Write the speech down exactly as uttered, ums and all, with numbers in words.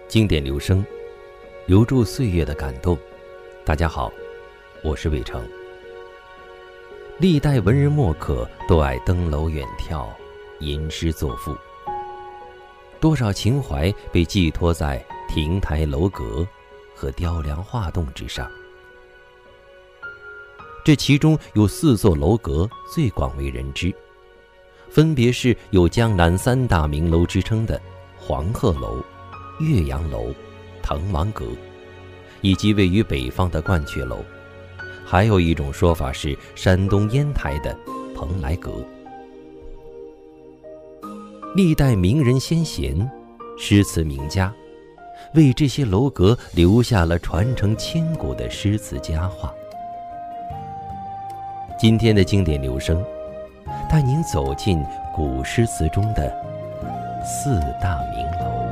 经典留声，留住岁月的感动。大家好，我是魏成。历代文人墨客都爱登楼远眺，吟诗作赋，多少情怀被寄托在亭台楼阁和雕梁画栋之上。这其中有四座楼阁最广为人知，分别是有江南三大名楼之称的黄鹤楼、岳阳楼、滕王阁，以及位于北方的鹳雀楼。还有一种说法是山东烟台的蓬莱阁。历代名人先贤、诗词名家为这些楼阁留下了传承千古的诗词佳话。今天的经典留声，带您走进古诗词中的四大名楼。